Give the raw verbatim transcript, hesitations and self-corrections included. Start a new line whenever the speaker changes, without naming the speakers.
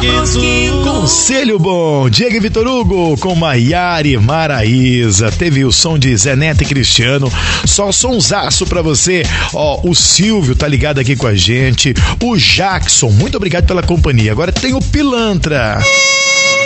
Conselho bom, Diego e Vitor Hugo com Maiara Maraísa. Teve o som de Zé Neto e Cristiano. Só sonsaço pra você. Ó, o Silvio tá ligado aqui com a gente. O Jackson, muito obrigado pela companhia. Agora tem o Pilantra.